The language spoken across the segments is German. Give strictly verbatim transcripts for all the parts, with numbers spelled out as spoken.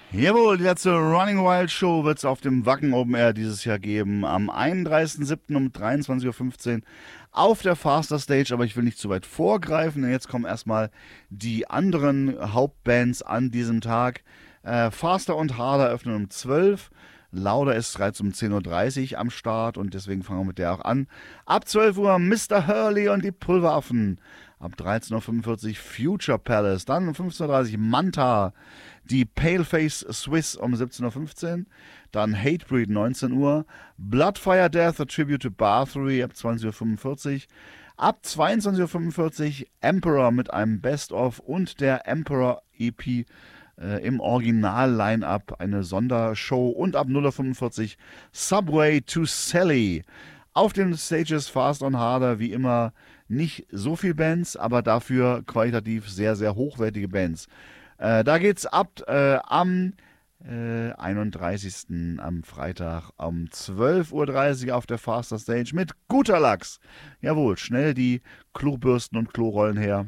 Jawohl, die letzte Running Wild Show wird es auf dem Wacken Open Air dieses Jahr geben. Am einunddreißigsten siebten um dreiundzwanzig Uhr fünfzehn auf der Faster Stage. Aber ich will nicht zu weit vorgreifen, denn jetzt kommen erstmal die anderen Hauptbands an diesem Tag. Äh, Faster und Harder öffnen um zwölf. Lauder ist bereits um zehn Uhr dreißig am Start und deswegen fangen wir mit der auch an. Ab zwölf Uhr Mister Hurley und die Pulveraffen. Ab dreizehn Uhr fünfundvierzig Future Palace. Dann um fünfzehn Uhr dreißig Manta. Die Paleface Swiss um siebzehn Uhr fünfzehn. Dann Hatebreed neunzehn Uhr. Bloodfire Death, A Tribute to Bathory ab zwanzig Uhr fünfundvierzig. Ab zweiundzwanzig Uhr fünfundvierzig Emperor mit einem Best-of und der Emperor E P äh, im Original-Line-Up, eine Sondershow. Und ab null Uhr fünfundvierzig Subway to Sally. Auf den Stages Fast und Harder wie immer nicht so viel Bands, aber dafür qualitativ sehr, sehr hochwertige Bands. Äh, da geht's ab äh, am äh, einunddreißigsten am Freitag um zwölf Uhr dreißig auf der Faster Stage mit guter Lachs. Jawohl, schnell die Klobürsten und Klorollen her.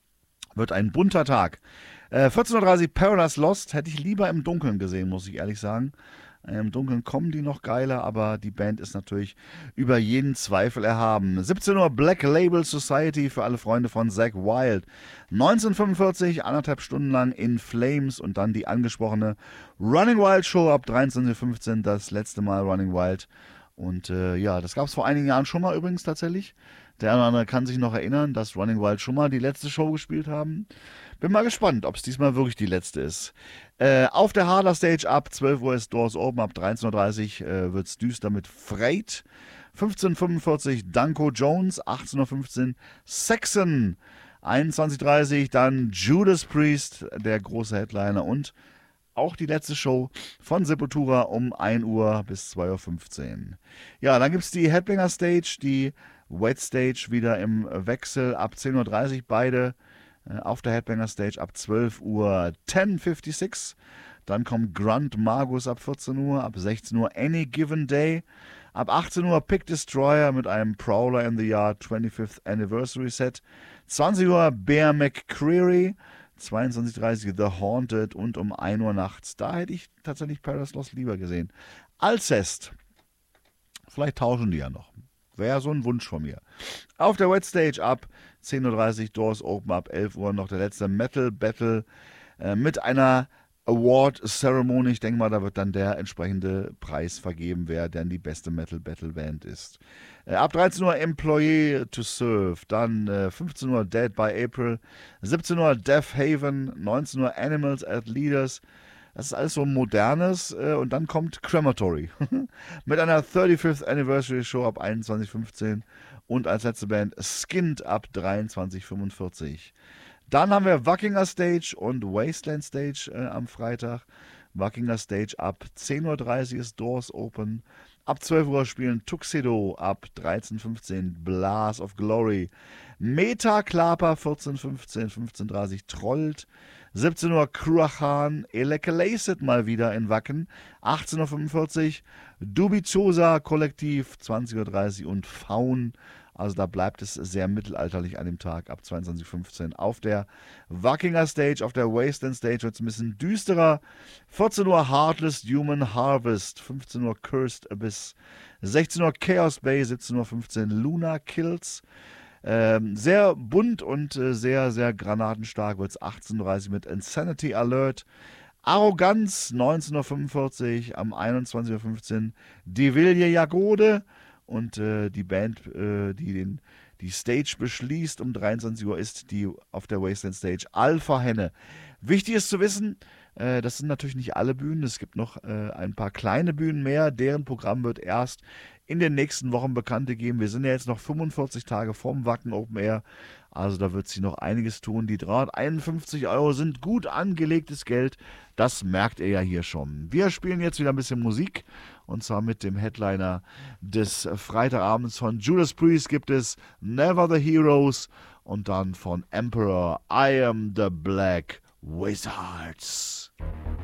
Wird ein bunter Tag. Äh, vierzehn Uhr dreißig Paradise Lost hätte ich lieber im Dunkeln gesehen, muss ich ehrlich sagen. Im Dunkeln kommen die noch geiler, aber die Band ist natürlich über jeden Zweifel erhaben. siebzehn Uhr Black Label Society für alle Freunde von Zakk Wylde. neunzehn Uhr fünfundvierzig, anderthalb Stunden lang In Flames und dann die angesprochene Running Wild Show ab dreizehn Uhr fünfzehn, das letzte Mal Running Wild. Und äh, ja, das gab es vor einigen Jahren schon mal übrigens tatsächlich. Der eine oder andere kann sich noch erinnern, dass Running Wild schon mal die letzte Show gespielt haben. Bin mal gespannt, ob es diesmal wirklich die letzte ist. Äh, auf der Harder Stage ab zwölf Uhr ist Doors Open, ab dreizehn Uhr dreißig äh, wird es düster mit Freight. fünfzehn Uhr fünfundvierzig Danko Jones, achtzehn Uhr fünfzehn Saxon, einundzwanzig Uhr dreißig dann Judas Priest, der große Headliner und auch die letzte Show von Sepultura um ein Uhr bis zwei Uhr fünfzehn. Ja, dann gibt es die Headbanger Stage, die Wet Stage wieder im Wechsel ab zehn Uhr dreißig beide. Auf der Headbanger Stage ab zwölf Uhr zehn fünfundfünfzig. Dann kommt Grunt Magus ab vierzehn Uhr. Ab sechzehn Uhr Any Given Day. Ab achtzehn Uhr Pick Destroyer mit einem Prowler in the Yard twenty-fifth Anniversary Set. zwanzig Uhr Bear McCreary. zweiundzwanzig Uhr dreißig The Haunted. Und um ein Uhr nachts. Da hätte ich tatsächlich Paradise Lost lieber gesehen. Alcest. Vielleicht tauschen die ja noch. Wäre so ein Wunsch von mir. Auf der Wet Stage ab zehn Uhr dreißig, Doors Open ab elf Uhr, noch der letzte Metal Battle äh, mit einer Award Ceremony. Ich denke mal, da wird dann der entsprechende Preis vergeben, wer denn die beste Metal Battle Band ist. Äh, ab dreizehn Uhr Employee to Serve, dann äh, fünfzehn Uhr Dead by April, siebzehn Uhr Death Haven, neunzehn Uhr Animals as Leaders. Das ist alles so modernes äh, und dann kommt Crematory mit einer thirty-fifth Anniversary Show ab einundzwanzig Uhr fünfzehn und als letzte Band Skinned ab dreiundzwanzig Uhr fünfundvierzig. Dann haben wir Wackinger Stage und Wasteland Stage äh, am Freitag. Wackinger Stage ab zehn Uhr dreißig ist Doors Open. Ab zwölf Uhr spielen Tuxedo, ab dreizehn Uhr fünfzehn Blast of Glory. Meta Klapa vierzehn Uhr fünfzehn, fünfzehn Uhr dreißig Trollt. siebzehn Uhr Kruachan, Elekelacid mal wieder in Wacken. achtzehn Uhr fünfundvierzig Dubiosa Kollektiv, zwanzig Uhr dreißig und Faun. Also da bleibt es sehr mittelalterlich an dem Tag ab zweiundzwanzig Uhr fünfzehn. Auf der Wackinger Stage, auf der Wasteland Stage wird es ein bisschen düsterer. vierzehn Uhr Heartless Human Harvest, fünfzehn Uhr Cursed Abyss, sechzehn Uhr Chaos Bay, siebzehn Uhr fünfzehn Luna Kills. Ähm, sehr bunt und äh, sehr, sehr granatenstark wird es achtzehn Uhr dreißig mit Insanity Alert. Arroganz, neunzehn Uhr fünfundvierzig, am einundzwanzig Uhr fünfzehn Die Vilje Jagode. Und äh, die Band, äh, die den, die Stage beschließt um dreiundzwanzig Uhr, ist die auf der Wasteland Stage Alpha Henne. Wichtig ist zu wissen, äh, das sind natürlich nicht alle Bühnen. Es gibt noch äh, ein paar kleine Bühnen mehr. Deren Programm wird erst in den nächsten Wochen bekannt gegeben. Wir sind ja jetzt noch fünfundvierzig Tage vorm Wacken Open Air. Also da wird sich noch einiges tun. Die dreihunderteinundfünfzig Euro sind gut angelegtes Geld. Das merkt ihr ja hier schon. Wir spielen jetzt wieder ein bisschen Musik. Und zwar mit dem Headliner des Freitagabends von Judas Priest gibt es Never the Heroes. Und dann von Emperor I Am the Black Wizards.